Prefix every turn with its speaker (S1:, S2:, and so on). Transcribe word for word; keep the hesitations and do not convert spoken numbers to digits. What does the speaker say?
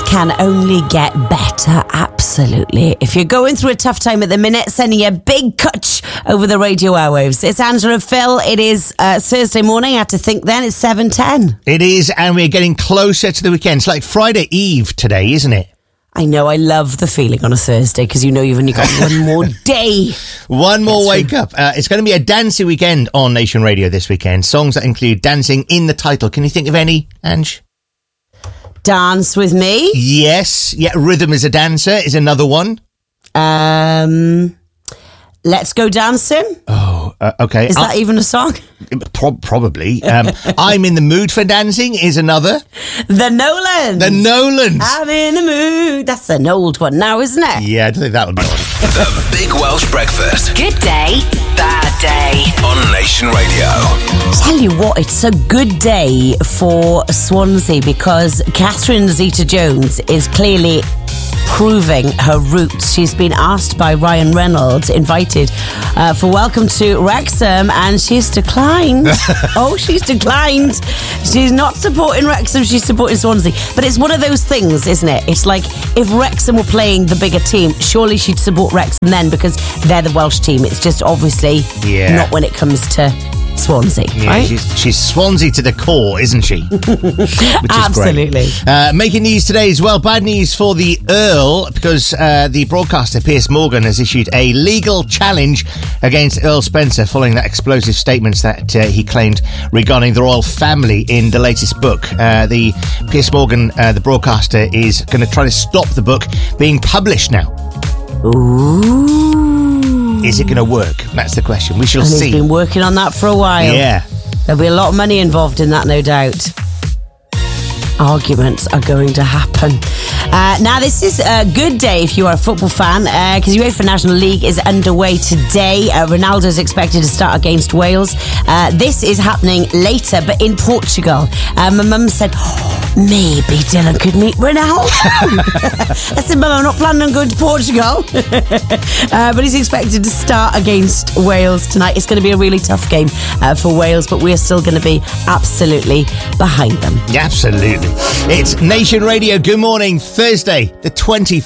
S1: can only get better, absolutely. If you're going through a tough time at the minute, sending you a big kutch over the radio airwaves. It's Angela and Phil. It is uh, Thursday morning. I had to think then. It's seven ten.
S2: It is, and we're getting closer to the weekend. It's like Friday Eve today, isn't it?
S1: I know, I love the feeling on a Thursday because you know you've only got one more day.
S2: One more That's wake true. up. Uh, it's going to be a dancey weekend on Nation Radio this weekend. Songs that include dancing in the title. Can you think of any, Ange?
S1: Dance With Me.
S2: Yes. Yeah, Rhythm is a Dancer is another one.
S1: Um, Let's Go Dancing.
S2: Oh, uh, okay.
S1: Is that I'll, even a song?
S2: Pro- probably. Um, I'm in the Mood for Dancing is another.
S1: The Nolans.
S2: The Nolans.
S1: I'm in the mood. That's an old one now, isn't it?
S2: Yeah, I don't think that would be one.
S3: The Big Welsh Breakfast.
S4: Good day, bad day.
S3: On Nation Radio.
S1: Tell you what, it's a good day for Swansea because Catherine Zeta-Jones is clearly proving her roots. She's been asked by Ryan Reynolds, invited uh, for Welcome to Wrexham, and she's declined. oh, she's declined. She's not supporting Wrexham, she's supporting Swansea. But it's one of those things, isn't it? It's like if Wrexham were playing the bigger team, surely she'd support Wrexham then because they're the Welsh team. It's just obviously
S2: yeah.
S1: not when it comes to Swansea,
S2: yeah,
S1: right?
S2: She's, she's Swansea to the core, isn't she? Which is
S1: Absolutely.
S2: Great. Uh, making news today as well. Bad news for the Earl because uh, the broadcaster Piers Morgan has issued a legal challenge against Earl Spencer following that explosive statements that uh, he claimed regarding the royal family in the latest book. Uh, the Piers Morgan, uh, the broadcaster, is going to try to stop the book being published now.
S1: Ooh.
S2: Is it going to work? That's the question. We shall
S1: and
S2: see.
S1: He's been working on that for a while.
S2: Yeah.
S1: There'll be a lot of money involved in that, no doubt. Arguments are going to happen. Uh, now, this is a good day if you are a football fan because uh, UEFA National League is underway today. Uh, Ronaldo is expected to start against Wales. Uh, this is happening later, but in Portugal. Uh, my mum said, oh, maybe Dylan could meet Ronaldo. I said, Mum, I'm not planning on going to Portugal. uh, but he's expected to start against Wales tonight. It's going to be a really tough game uh, for Wales, but we're still going to be absolutely behind them.
S2: Yeah, absolutely. It's Nation Radio. Good morning. Thursday, the twenty-fourth.